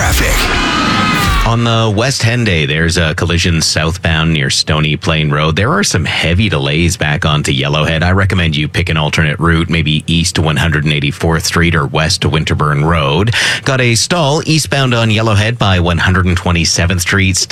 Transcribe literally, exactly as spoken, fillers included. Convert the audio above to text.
traffic. On the West Henday, there's a collision southbound near Stony Plain Road. There are some heavy delays back onto Yellowhead. I recommend you pick an alternate route, maybe east to one eighty-fourth Street or west to Winterburn Road. Got a stall eastbound on Yellowhead by one twenty-seventh Street.